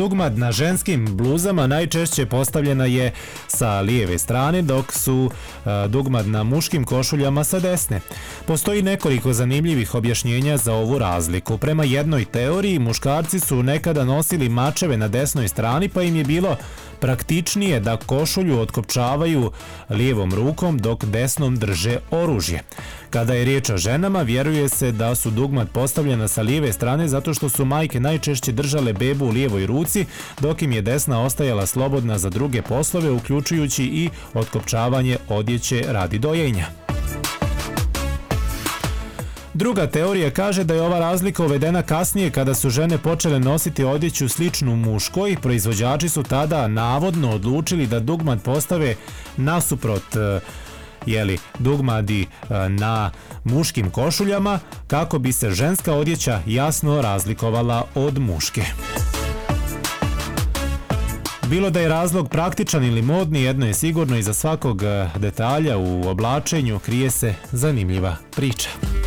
dugmad na ženskim bluzama najčešće postavljena je sa lijeve strane, dok su dugmad na muškim košuljama sa desne. Postoji nekoliko zanimljivih objašnjenja za ovu razliku. Prema jednoj teoriji, muškarci su nekada nosili mačeve na desnoj strani, pa im je bilo praktičnije da košulju otkopčavaju lijevom rukom dok desnom drže oružje. Kada je riječ o ženama, vjeruje se da su dugmad postavljena sa lijeve strane zato što su majke najčešće držale bebu u lijevoj ruci, dok im je desna ostajala slobodna za druge poslove, uključujući i otkopčavanje odjeće radi dojenja. Druga teorija kaže da je ova razlika uvedena kasnije kada su žene počele nositi odjeću sličnu muškoj. Proizvođači su tada navodno odlučili da dugmad postave nasuprot dugmadi na muškim košuljama kako bi se ženska odjeća jasno razlikovala od muške. Bilo da je razlog praktičan ili modni, jedno je sigurno, iza svakog detalja u oblačenju krije se zanimljiva priča.